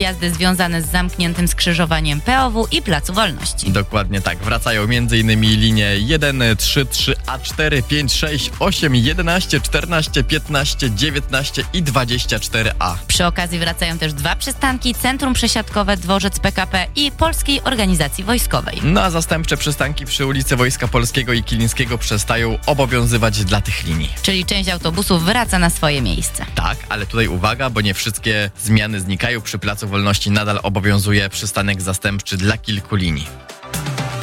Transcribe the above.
przejazdy związane z zamkniętym skrzyżowaniem POW i Placu Wolności. Dokładnie tak. Wracają m.in. linie 1, 3, 3A4, 5, 6, 8, 11, 14, 15, 19 i 24A. Przy okazji wracają też 2 przystanki, Centrum Przesiadkowe Dworzec PKP i Polskiej Organizacji Wojskowej. No a zastępcze przystanki przy ulicy Wojska Polskiego i Kilińskiego przestają obowiązywać dla tych linii. Czyli część autobusów wraca na swoje miejsce. Tak, ale tutaj uwaga, bo nie wszystkie zmiany znikają. Przy Placu Wolności nadal obowiązuje przystanek zastępczy dla kilku linii.